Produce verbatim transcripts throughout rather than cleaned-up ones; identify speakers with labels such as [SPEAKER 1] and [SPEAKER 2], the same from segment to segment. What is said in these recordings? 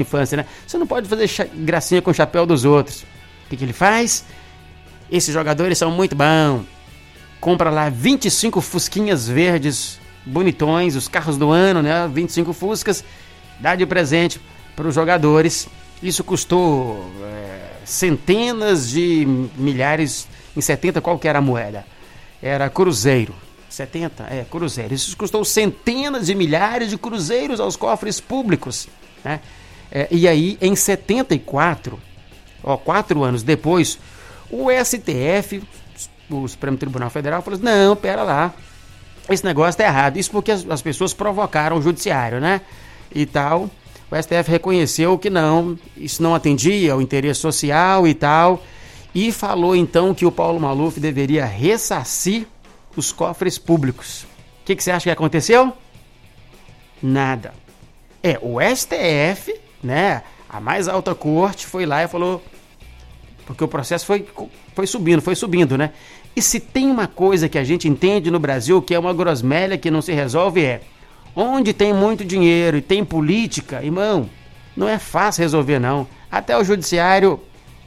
[SPEAKER 1] infância, né? Você não pode fazer cha- gracinha com o chapéu dos outros. O que, que ele faz? Esses jogadores são muito bons. Compra lá vinte e cinco fusquinhas verdes bonitões, os carros do ano, né? vinte e cinco fuscas, dá de presente para os jogadores. Isso custou é, centenas de milhares. Em setenta, qual que era a moeda? Era cruzeiro. setenta? É, cruzeiro. Isso custou centenas de milhares de cruzeiros aos cofres públicos, né? É, e aí, em setenta e quatro, ó, quatro anos depois, o S T F, o Supremo Tribunal Federal, falou assim, não, pera lá, esse negócio tá errado. Isso porque as, as pessoas provocaram o judiciário, né? E tal. O S T F reconheceu que não, isso não atendia ao interesse social e tal, e falou então que o Paulo Maluf deveria ressarcir os cofres públicos. O que, que você acha que aconteceu? Nada. É, o S T F, né, a mais alta corte, foi lá e falou, porque o processo foi, foi subindo, foi subindo, né? E se tem uma coisa que a gente entende no Brasil, que é uma grosmelha que não se resolve, é onde tem muito dinheiro e tem política, irmão, não é fácil resolver, não. Até o judiciário,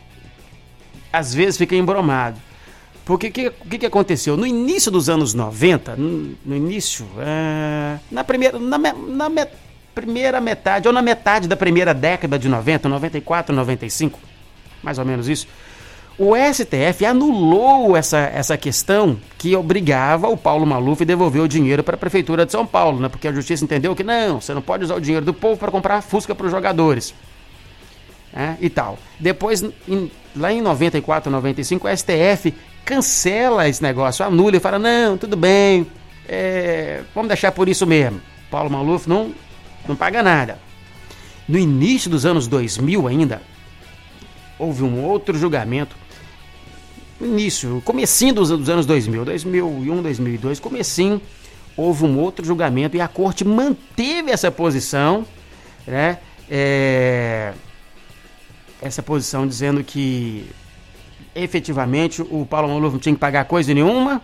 [SPEAKER 1] às vezes, fica embromado. Porque o que, que, que aconteceu? No início dos anos noventa, no, no início, é, na, primeira, na, na me, primeira metade, ou na metade da primeira década de noventa, noventa e quatro, noventa e cinco, mais ou menos isso, o S T F anulou essa, essa questão que obrigava o Paulo Maluf a devolver o dinheiro para a Prefeitura de São Paulo, né? Porque a Justiça entendeu que não, você não pode usar o dinheiro do povo para comprar fusca para os jogadores, né? E tal. Depois, em, lá em noventa e quatro, noventa e cinco, o S T F cancela esse negócio, anula e fala, não, tudo bem, é, vamos deixar por isso mesmo. Paulo Maluf não, não paga nada. No início dos anos dois mil ainda, houve um outro julgamento. No início, comecinho dos, dos anos dois mil, dois mil e um, dois mil e dois, comecinho, houve um outro julgamento e a corte manteve essa posição, né? É, essa posição dizendo que efetivamente o Paulo Maluf não tinha que pagar coisa nenhuma.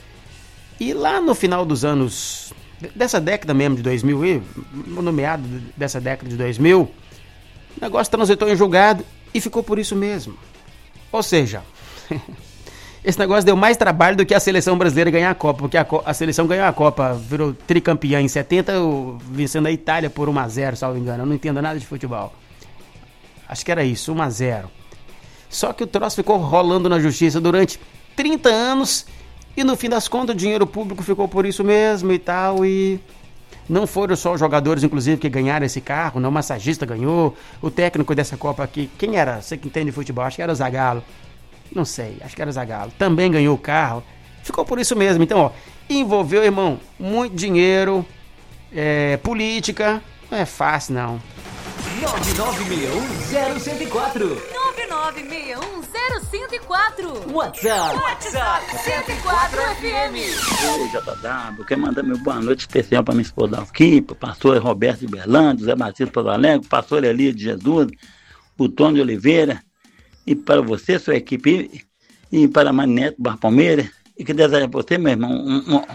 [SPEAKER 1] E lá no final dos anos, dessa década mesmo de dois mil, no meado dessa década de dois mil, o negócio transitou em julgado e ficou por isso mesmo. Ou seja, esse negócio deu mais trabalho do que a seleção brasileira ganhar a Copa, porque a, a seleção ganhou a Copa, virou tricampeã em setenta, vencendo a Itália por um a zero, salvo engano. Eu não entendo nada de futebol. Acho que era isso, um a zero. Só que o troço ficou rolando na justiça durante trinta anos e no fim das contas o dinheiro público ficou por isso mesmo e tal. E não foram só os jogadores, inclusive, que ganharam esse carro, não, o massagista ganhou, o técnico dessa Copa aqui, quem era? Você que entende de futebol, acho que era o Zagallo. Não sei, acho que era o Zagallo. Também ganhou o carro. Ficou por isso mesmo. Então, ó, envolveu, irmão, muito dinheiro, é, política, não é fácil, não.
[SPEAKER 2] nove nove seis um zero zero quatro.
[SPEAKER 3] nove nove seis um zero cinco quatro.
[SPEAKER 2] WhatsApp.
[SPEAKER 3] WhatsApp cento e quatro F M.
[SPEAKER 4] Oi, J W, quero mandar meu boa noite especial para minha esposa aqui, para o pastor Roberto de Berlândia, Zé Batista Porto Alegre, pastor Elia de Jesus, o Tony de Oliveira, e para você, sua equipe, e para a Maneto Bar Palmeiras, e que deseja a você, meu irmão, um, um,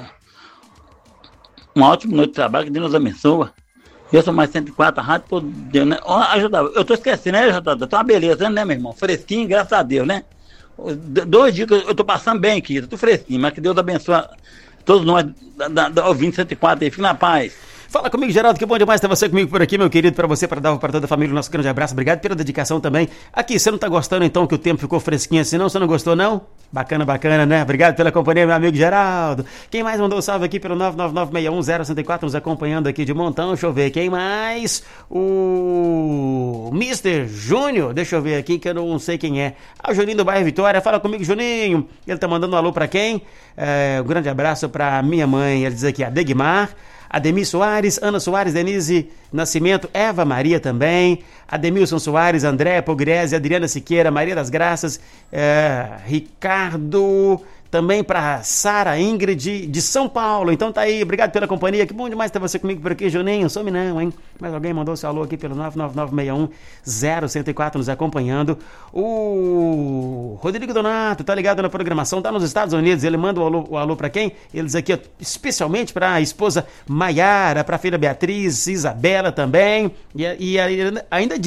[SPEAKER 4] uma ótima noite de trabalho, que Deus nos abençoe. Eu sou mais cento e quatro, a rádio por Deus, né? Ó, J W, eu tô esquecendo, né, J W? Tá uma beleza, né, meu irmão? Fresquinho, graças a Deus, né? Dois dias que eu tô passando bem aqui, tô fresquinho, mas que Deus abençoe todos nós da, da, da ouvindo cento e quatro aí, fique na paz.
[SPEAKER 1] Fala comigo, Geraldo, que bom demais ter você comigo por aqui, meu querido, para você, para dar para toda a família, o nosso grande abraço, obrigado pela dedicação também. Aqui, você não tá gostando então que o tempo ficou fresquinho assim, não? Você não gostou, não? Bacana, bacana, né? Obrigado pela companhia, meu amigo Geraldo. Quem mais mandou um salve aqui pelo nove nove nove seis um zero zero quatro, nos acompanhando aqui de montão, deixa eu ver, quem mais? O mister Júnior, deixa eu ver aqui que eu não sei quem é. Ah, o Juninho do Bairro Vitória, fala comigo, Juninho. Ele tá mandando um alô para quem? É, um grande abraço para minha mãe, ele diz aqui, a Degmar, Ademir Soares, Ana Soares, Denise Nascimento, Eva Maria também, Ademilson Soares, André Pogrese, Adriana Siqueira, Maria das Graças, é, Ricardo, também para Sara Ingrid de São Paulo. Então tá aí, obrigado pela companhia, que bom demais ter você comigo por aqui, Juninho, some não, hein? Mas alguém mandou seu alô aqui pelo nove nove nove seis um zero zero quatro nos acompanhando. O Rodrigo Donato tá ligado na programação, tá nos Estados Unidos, ele manda o alô, o alô para quem? Ele diz aqui, ó, especialmente para a esposa Maiara, para a filha Beatriz, Isabela também, e, e ainda